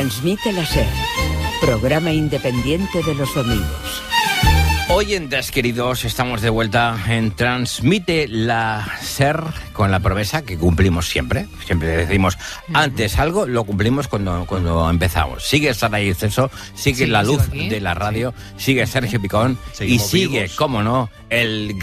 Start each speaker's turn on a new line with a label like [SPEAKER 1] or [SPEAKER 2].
[SPEAKER 1] Transmite la SER, programa independiente de los domingos.
[SPEAKER 2] Oyentes queridos, estamos de vuelta en Transmite la SER con la promesa que cumplimos siempre. Siempre decimos antes algo, lo cumplimos cuando empezamos. Sigue Saray Ceso, sigue la luz de la radio, sigue Sergio Picón y sigue, cómo no, el